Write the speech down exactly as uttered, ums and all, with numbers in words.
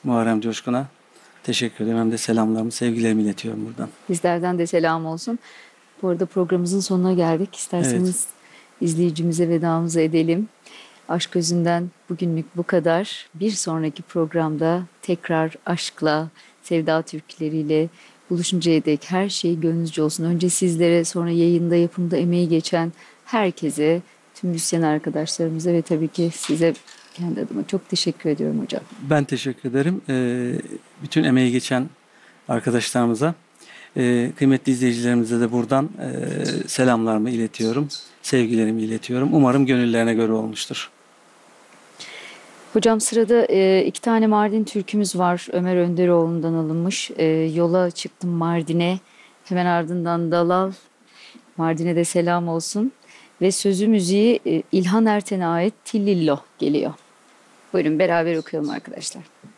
Muharrem Coşkun'a teşekkür ederim. Hem de selamlarımı, sevgilerimi iletiyorum buradan. Bizlerden de selam olsun. Bu arada programımızın sonuna geldik. İsterseniz Evet. izleyicimize vedamızı edelim. Aşk Gözünden bugünlük bu kadar. Bir sonraki programda tekrar aşkla, sevda türküleriyle buluşuncaya dek her şey gönlünüzce olsun. Önce sizlere, sonra yayında, yapımda emeği geçen herkese, tüm müzisyen arkadaşlarımıza ve tabii ki size kendi adıma çok teşekkür ediyorum hocam. Ben teşekkür ederim. Ee, bütün emeği geçen arkadaşlarımıza, e, kıymetli izleyicilerimize de buradan e, selamlarımı iletiyorum. Sevgilerimi iletiyorum. Umarım gönüllerine göre olmuştur. Hocam sırada e, iki tane Mardin türkümüz var. Ömer Önderoğlu'ndan alınmış. E, yola çıktım Mardin'e. Hemen ardından Dalal. Mardin'e de selam olsun. Ve sözü müziği e, İlhan Erten'e ait Tillillo geliyor. Buyurun beraber okuyalım arkadaşlar.